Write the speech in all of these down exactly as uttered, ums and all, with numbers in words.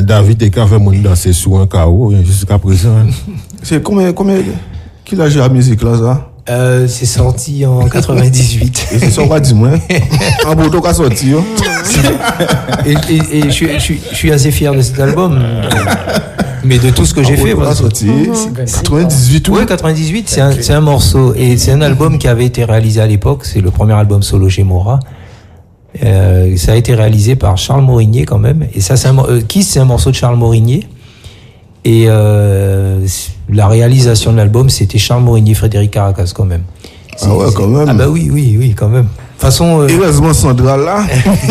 David et qu'avait mon dansé sur un carreau jusqu'à présent. C'est combien, combien, qui a joué la musique là, ça? Euh, c'est sorti en quatre-vingt-dix-huit. Et c'est sorti, dis-moi. En bouton qu'a sorti, hein? Et, et, et je, suis, je, suis, je suis assez fier de cet album. Mais de tout ce que j'ai fait. Qu'a sorti. quatre-vingt-dix-huit, oui. quatre-vingt-dix-huit, c'est un, c'est un morceau. Et c'est un album qui avait été réalisé à l'époque. C'est le premier album solo chez Mora. Euh, ça a été réalisé par Charles Morinier quand même. Et ça, c'est un, euh, Kiss, c'est un morceau de Charles Morinier. Et euh, la réalisation de l'album, c'était Charles Morinier, Frédéric Caracas quand même. C'est, ah ouais, quand même. Ah bah oui, oui, oui, quand même. De toute façon, euh, heureusement central là.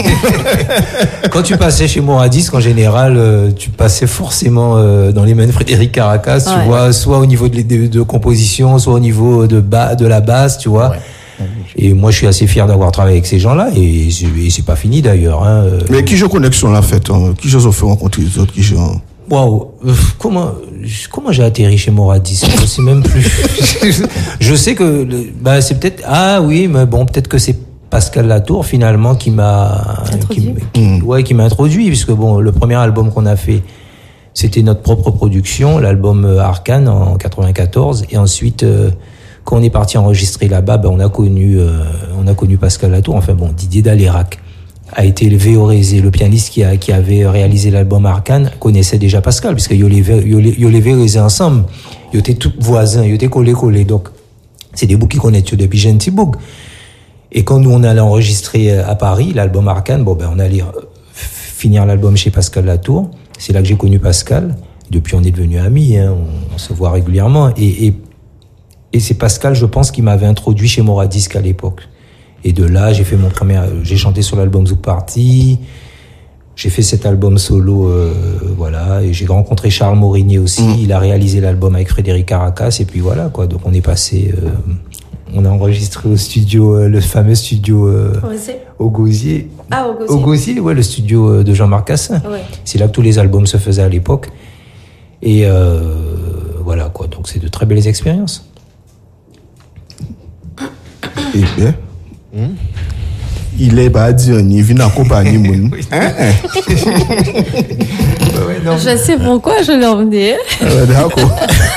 Quand tu passais chez Moradisque, en général, euh, tu passais forcément euh, dans les mains de Frédéric Caracas, ouais. Tu vois, soit au niveau de, de, de composition, soit au niveau de, ba, de la basse, tu vois. Ouais. Et moi, je suis assez fier d'avoir travaillé avec ces gens-là, et c'est, et c'est pas fini d'ailleurs. Hein. Mais qui je connexion là fait, hein? Qui je fait rencontrer les autres, qui je... Waouh, comment comment j'ai atterri chez Moradisque? Je sais même plus. Je sais que bah c'est peut-être ah oui, mais bon, peut-être que c'est Pascal Latour finalement qui m'a introduit. Qui, qui, ouais, qui m'a introduit, puisque bon, le premier album qu'on a fait, c'était notre propre production, l'album Arcane en quatre-vingt-quatorze, et ensuite euh, quand on est parti enregistrer là-bas, ben on a connu euh, on a connu Pascal Latour, enfin bon, Didier Dalérac a été élevé au Rézé. Le pianiste qui, a, qui avait réalisé l'album Arcane connaissait déjà Pascal, puisque ils étaient Rézé ensemble. Ils étaient tous voisins, ils étaient collés-collés. Donc, c'est des boucs qui connaissent depuis Gentil Boug. Et quand nous, on allait enregistrer à Paris, l'album Arcane, bon, ben, on allait finir l'album chez Pascal Latour. C'est là que j'ai connu Pascal. Depuis, on est devenus amis, hein. on, on se voit régulièrement. Et, et, et c'est Pascal, je pense, qui m'avait introduit chez Moradisque à l'époque. Et de là, j'ai fait mon premier, j'ai chanté sur l'album Zouk Party. J'ai fait cet album solo, euh, voilà. Et j'ai rencontré Charles Morinier aussi. Mmh. Il a réalisé l'album avec Frédéric Caracas. Et puis voilà, quoi. Donc on est passé, euh, on a enregistré au studio, euh, le fameux studio euh, au Gosier. Ah, au Gosier. Au Gosier, ouais, le studio de Jean-Marc Cassin. Ouais. C'est là que tous les albums se faisaient à l'époque. Et euh, voilà, quoi. Donc c'est de très belles expériences. Et bien. Hmm? Il est pas dire ni vient accompagner mon. Hein? Je sais pourquoi je l'ai emmené. Ah, d'accord.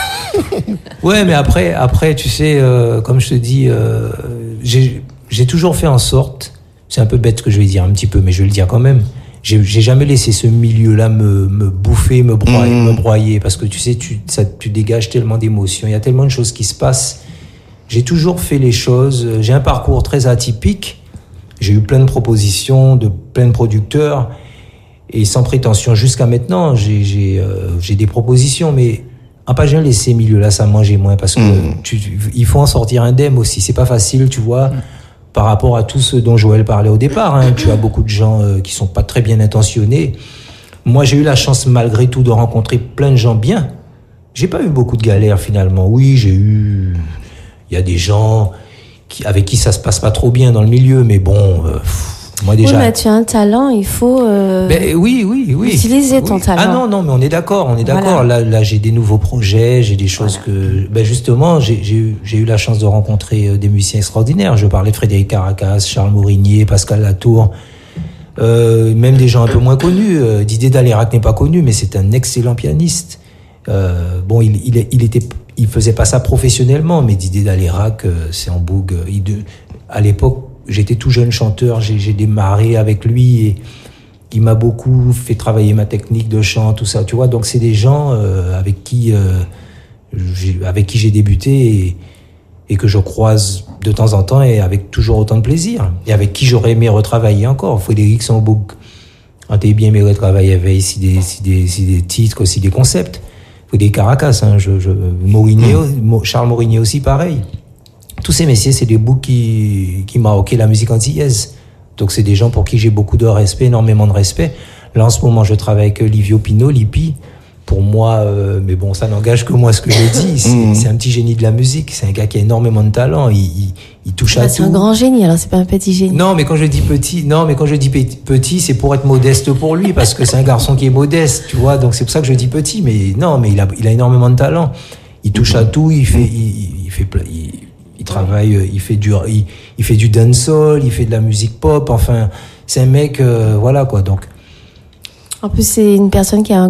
Ouais, mais après, après, tu sais, euh, comme je te dis, euh, j'ai, j'ai toujours fait en sorte. C'est un peu bête ce que je vais dire, un petit peu, mais je vais le dire quand même. J'ai, j'ai jamais laissé ce milieu-là me, me bouffer, me broyer, mmh. me broyer, parce que tu sais, tu, ça, tu dégages tellement d'émotions. Il y a tellement de choses qui se passent. J'ai toujours fait les choses. J'ai un parcours très atypique. J'ai eu plein de propositions de plein de producteurs. Et sans prétention, jusqu'à maintenant, j'ai, j'ai, euh, j'ai des propositions. Mais en pas jamais laissé milieu-là, ça mangeait moins. Parce que mmh. tu, il faut en sortir indemne aussi. C'est pas facile, tu vois, mmh. par rapport à tout ce dont Joël parlait au départ. Hein. Tu as beaucoup de gens euh, qui sont pas très bien intentionnés. Moi, j'ai eu la chance, malgré tout, de rencontrer plein de gens bien. J'ai pas eu beaucoup de galères, finalement. Oui, j'ai eu... Il y a des gens qui, avec qui ça se passe pas trop bien dans le milieu, mais bon, euh, moi déjà. Oui, mais tu as un talent, il faut. Euh, ben oui, oui, oui. Utiliser ton oui. talent. Ah non, non, mais on est d'accord, on est d'accord. Voilà. Là, là, j'ai des nouveaux projets, j'ai des choses voilà. que, ben justement, j'ai, j'ai eu, j'ai eu la chance de rencontrer des musiciens extraordinaires. Je parlais de Frédéric Caracas, Charles Morinier, Pascal Latour, euh, même des gens un peu moins connus. Euh, Didier Dalérac n'est pas connu, mais c'est un excellent pianiste. Euh, bon, il, il, il était. Il faisait pas ça professionnellement, mais Didier Dalérac, euh, c'est en Boug. Il de, à l'époque, j'étais tout jeune chanteur, j'ai, j'ai démarré avec lui et il m'a beaucoup fait travailler ma technique de chant, tout ça, tu vois. Donc c'est des gens euh, avec qui, euh, j'ai, avec qui j'ai débuté et, et que je croise de temps en temps et avec toujours autant de plaisir. Et avec qui j'aurais aimé retravailler encore. Frédéric Samboug, on t'a bien aimé retravailler avec si des, si des, si des titres, aussi des concepts. Des Caracas, hein, je, je, Morinier, mmh. Charles Morinier aussi, pareil. Tous ces messieurs, c'est des boucs qui, qui maroquaient la musique antillaise. Donc, c'est des gens pour qui j'ai beaucoup de respect, énormément de respect. Là, en ce moment, je travaille avec Livio Pino, Lippi. Pour moi, euh, mais bon, ça n'engage que moi ce que je dis. C'est, mmh. c'est un petit génie de la musique. C'est un gars qui a énormément de talent. Il, il, il touche bah, à c'est tout. C'est un grand génie, alors c'est pas un petit génie. Non, mais quand je dis petit, non, mais quand je dis petit, c'est pour être modeste pour lui, parce que c'est un garçon qui est modeste, tu vois. Donc c'est pour ça que je dis petit. Mais non, mais il a, il a énormément de talent. Il touche mmh. à tout. Il fait, il, il fait, il, il travaille. Il fait du, il, il fait du dancehall. Il fait de la musique pop. Enfin, c'est un mec, euh, voilà quoi. Donc. En plus, c'est une personne qui a un